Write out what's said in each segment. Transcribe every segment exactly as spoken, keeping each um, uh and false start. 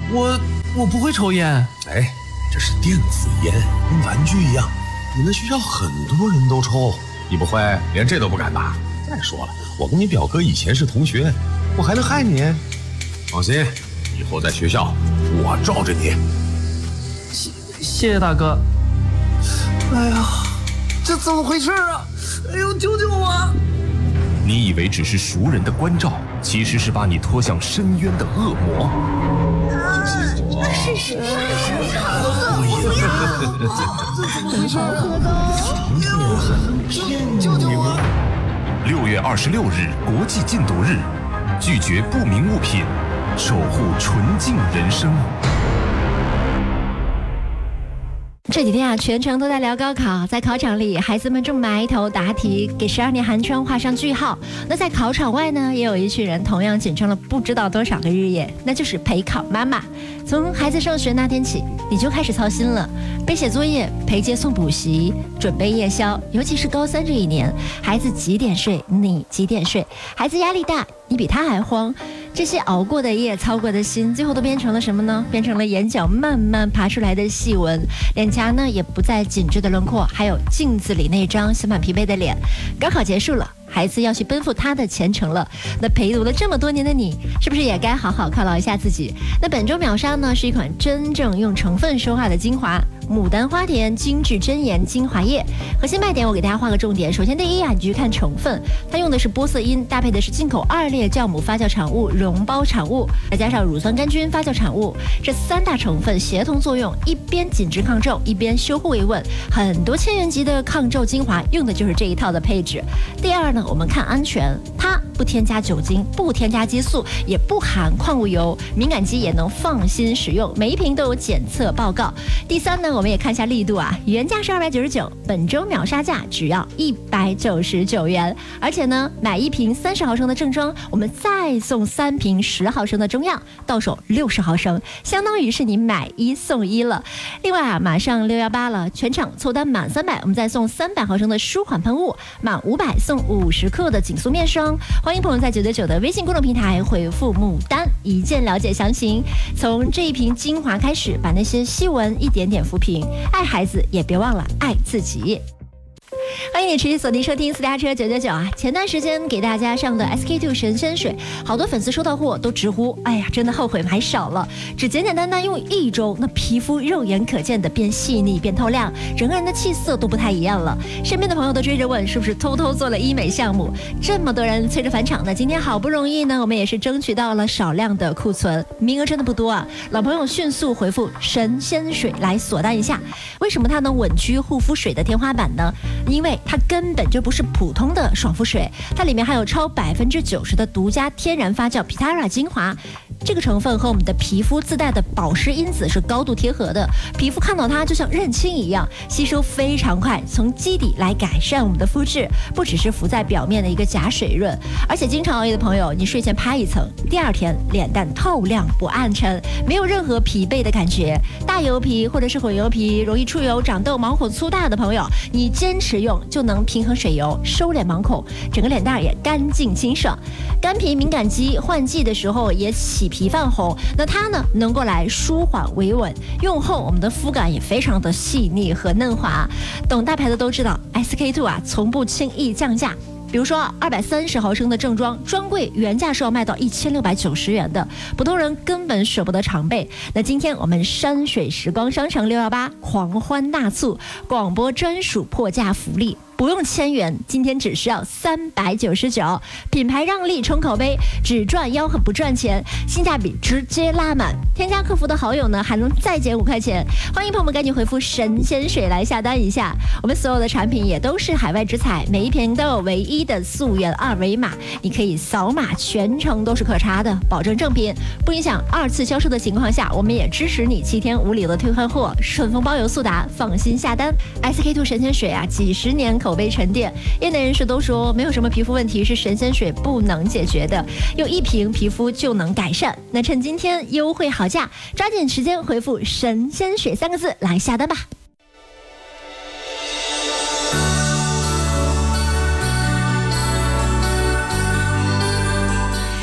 我我不会抽烟。 哎，这是电子烟，跟玩具一样，你们学校很多人都抽，你不会连这都不敢吧？再说了，我跟你表哥以前是同学，我还能害你？放心，以后在学校我罩着你。 谢谢谢大哥。哎呀，这怎么回事啊？哎呦，救救我！ 你以为只是熟人的关照，其实是把你拖向深渊的恶魔。 是是是是， 救救我！ 六月二十六日国际禁毒日，拒绝不明物品，守护纯净人生。 这几天啊，全程都在聊高考，在考场里，孩子们正埋头答题，给十二年寒窗画上句号。那在考场外呢，也有一群人同样紧张了不知道多少个日夜，那就是陪考妈妈。从孩子上学那天起，你就开始操心了，背写作业、陪接送补习、准备夜宵，尤其是高三这一年，孩子几点睡，你几点睡，孩子压力大，你比他还慌。这些熬过的夜、操过的心，最后都变成了什么呢？变成了眼角慢慢爬出来的细纹，脸颊呢也不再紧致的轮廓，还有镜子里那张写满疲惫的脸。高考结束了，孩子要去奔赴他的前程了。那陪读了这么多年的你，是不是也该好好犒劳一下自己？那本周秒杀呢，是一款真正用成分说话的精华。牡丹花田精致真颜精华液，核心卖点我给大家画个重点。首先第一啊，你去看成分，它用的是玻色因，搭配的是进口二裂酵母发酵产物、溶胞产物，再加上乳酸杆菌发酵产物，这三大成分协同作用，一边紧致抗皱，一边修护维稳。很多千元级的抗皱精华用的就是这一套的配置。第二呢，我们看安全，它不添加酒精，不添加激素，也不含矿物油，敏感肌也能放心使用，每一瓶都有检测报告。第三呢，我们也看一下力度啊，原价是二百九十九，本周秒杀价只要一百九十九元，而且呢，买一瓶三十毫升的正装，我们再送三瓶十毫升的中样，到手六十毫升，相当于是你买一送一了。另外啊，马上六幺八了，全场凑单满三百，我们再送三百毫升的舒缓喷雾，满五百送五十克的紧缩面霜。欢迎朋友在九九九的微信公众平台回复牡丹，一键了解详情。从这一瓶精华开始，把那些细纹一点点抚平。爱孩子也别忘了爱自己。欢迎你持续锁定收听私家车九九九啊！前段时间给大家上的 S K two 神仙水，好多粉丝收到货都直呼，哎呀，真的后悔买少了。只简简单单用一周，那皮肤肉眼可见的变细腻、变透亮，整个人的气色都不太一样了。身边的朋友都追着问，是不是偷偷做了医美项目？这么多人催着返场呢，今天好不容易呢，我们也是争取到了少量的库存，名额真的不多啊！老朋友迅速回复神仙水来锁单一下。为什么它能稳居护肤水的天花板呢？因为它根本就不是普通的爽肤水，它里面还有超百分之九十的独家天然发酵 Pitara 精华，这个成分和我们的皮肤自带的保湿因子是高度贴合的，皮肤看到它就像认亲一样，吸收非常快，从基底来改善我们的肤质，不只是浮在表面的一个假水润，而且经常熬夜的朋友，你睡前拍一层，第二天脸蛋透亮不暗沉，没有任何疲惫的感觉。大油皮或者是混油皮，容易出油、长痘、毛孔粗大的朋友，你坚持用就能平衡水油，收敛毛孔，整个脸蛋也干净清爽。干皮敏感肌换季的时候也起皮泛红，那它呢能够来舒缓维稳，用后我们的肤感也非常的细腻和嫩滑。懂大牌的都知道 S K two 啊从不轻易降价。比如说二百三十毫升的正装专柜原价是要卖到一千六百九十元的，普通人根本舍不得常备。那今天我们山水时光商城六幺八狂欢大促，广播专属破价福利，不用千元，今天只需要三百九十九，品牌让利冲口碑，只赚吆喝不赚钱，性价比直接拉满。添加客服的好友呢，还能再减五块钱。欢迎朋友们赶紧回复神仙水来下单一下。我们所有的产品也都是海外直采，每一瓶都有唯一的溯源二维码，你可以扫码，全程都是可查的，保证正品，不影响二次销售的情况下，我们也支持你七天无理的退换货，顺丰包邮速达，放心下单。S K two 神仙水啊，几十年口碑沉淀，业内人士都说没有什么皮肤问题是神仙水不能解决的，用一瓶皮肤就能改善。那趁今天优惠好价，抓紧时间回复神仙水三个字来下单吧。今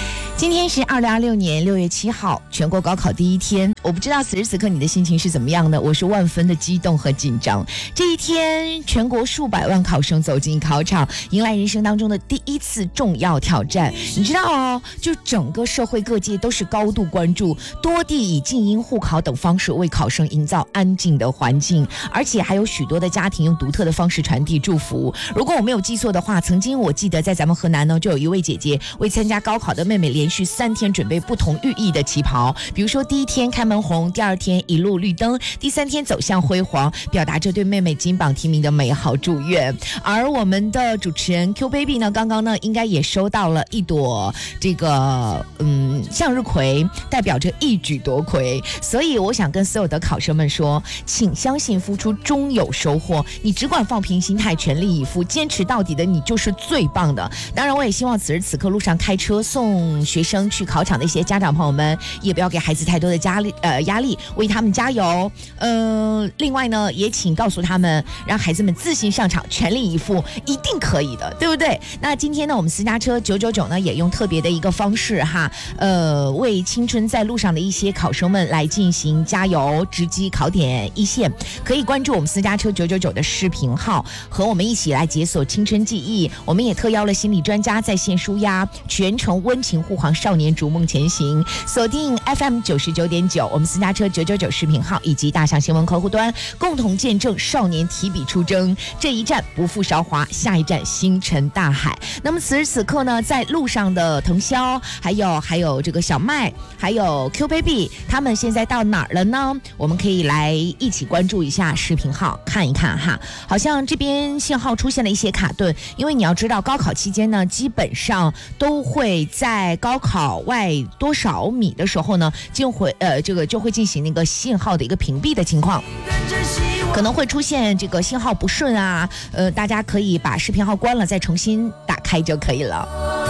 今天是二零二六年六月七号，全国高考第一天。我不知道此时此刻你的心情是怎么样的，我是万分的激动和紧张。这一天，全国数百万考生走进考场，迎来人生当中的第一次重要挑战。你知道哦，就整个社会各界都是高度关注，多地以静音护考等方式为考生营造安静的环境，而且还有许多的家庭用独特的方式传递祝福。如果我没有记错的话，曾经我记得在咱们河南呢，就有一位姐姐为参加高考的妹妹连续三天准备不同寓意的旗袍，比如说第一天开门红，第二天一路绿灯，第三天走向辉煌，表达着对妹妹金榜题名的美好祝愿。而我们的主持人 Q Baby 呢，刚刚呢应该也收到了一朵这个嗯向日葵，代表着一举夺魁。所以我想跟所有的考生们说，请相信付出终有收获，你只管放平心态，全力以赴，坚持到底的你就是最棒的。当然我也希望此时此刻路上开车送学生去考场的一些家长朋友们，也不要给孩子太多的压力呃压力，为他们加油。呃，另外呢，也请告诉他们，让孩子们自信上场，全力以赴，一定可以的，对不对？那今天呢，我们私家车九九九呢，也用特别的一个方式哈，呃，为青春在路上的一些考生们来进行加油，直击考点一线。可以关注我们私家车九九九的视频号，和我们一起来解锁青春记忆。我们也特邀了心理专家在线舒压，全程温情护航少年逐梦前行。锁定 F M 九十九点九，我们私家车九九九视频号以及大象新闻客户端，共同见证少年提笔出征。这一站不负韶华，下一站星辰大海。那么此时此刻呢，在路上的腾霄，还有还有这个小麦，还有 Q Baby， 他们现在到哪儿了呢？我们可以来一起关注一下视频号，看一看哈。好像这边信号出现了一些卡顿，因为你要知道，高考期间呢，基本上都会在高考外多少米的时候呢，就会呃这个就会进行那个信号的一个屏蔽的情况。可能会出现这个信号不顺啊，呃，大家可以把视频号关了，再重新打开就可以了。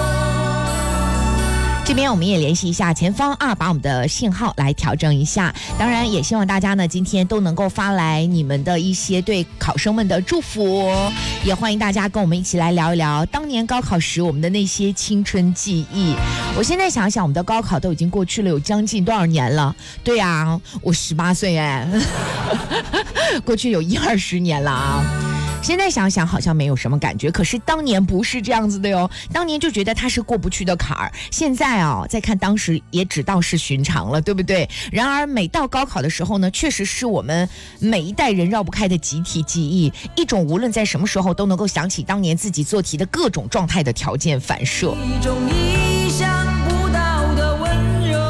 这边我们也联系一下前方啊，把我们的信号来调整一下。当然也希望大家呢今天都能够发来你们的一些对考生们的祝福，也欢迎大家跟我们一起来聊一聊当年高考时我们的那些青春记忆。我现在想想，我们的高考都已经过去了有将近多少年了？对啊，我十八岁哎，过去有一二十年了啊。现在想想好像没有什么感觉，可是当年不是这样子的哟。当年就觉得它是过不去的坎儿，现在啊，再看当时也只道是寻常了，对不对？然而每到高考的时候呢，确实是我们每一代人绕不开的集体记忆，一种无论在什么时候都能够想起当年自己做题的各种状态的条件反射。 一种意想不到的温柔，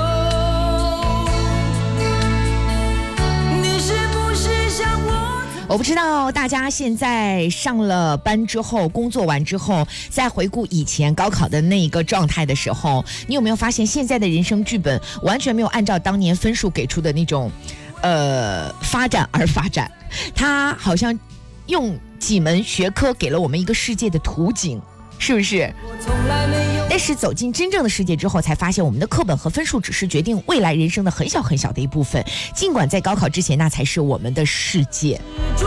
你是不是像我？ 我不知道大家现在上了班之后，工作完之后，再回顾以前高考的那一个状态的时候，你有没有发现现在的人生剧本完全没有按照当年分数给出的那种呃发展而发展？他好像用几门学科给了我们一个世界的图景，是不是？但是走进真正的世界之后，才发现我们的课本和分数只是决定未来人生的很小很小的一部分，尽管在高考之前那才是我们的世界。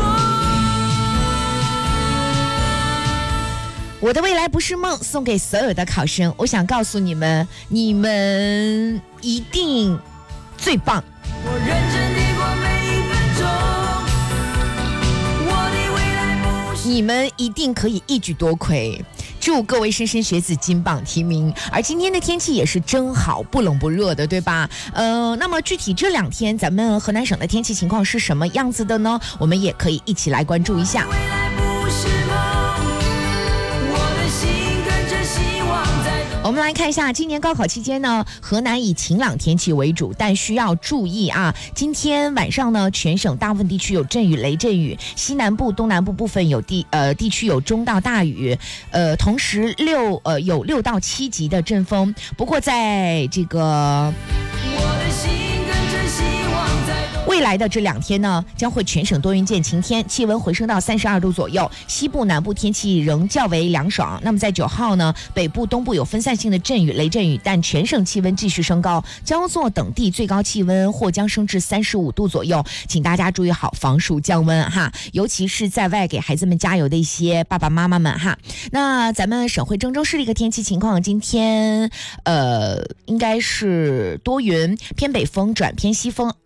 我的未来不是梦，送给所有的考生，我想告诉你们，你们一定最棒。 我认真地过每一分钟，我的未来不是你们一定可以一举夺魁。祝各位莘莘学子金榜题名。而今天的天气也是真好，不冷不热的，对吧？呃，那么具体这两天咱们河南省的天气情况是什么样子的呢？我们也可以一起来关注一下。 未来不是梦，我的心跟着希望在动。 我们来看一下，今年高考期间呢，河南以晴朗天气为主，但需要注意啊，今天晚上呢，全省大部分地区有阵雨、雷阵雨，西南部、东南部部分有地呃地区有中到大雨，呃，同时六呃有六到七级的阵风。不过在这个我的心跟着希望在动。 未未来的这两天呢，将会全省多云见晴天，气温回升到三十二度左右，西部南部天气仍较为凉爽。那么在九号呢，北部东部有分散性的阵雨雷阵雨，但全省气温继续升高，焦作等地最高气温或将升至三十五度左右，请大家注意好防暑降温哈，尤其是在外给孩子们加油的一些爸爸妈妈们哈。那咱们省会郑州市的一个天气情况，今天呃应该是多云，偏北风转偏西风。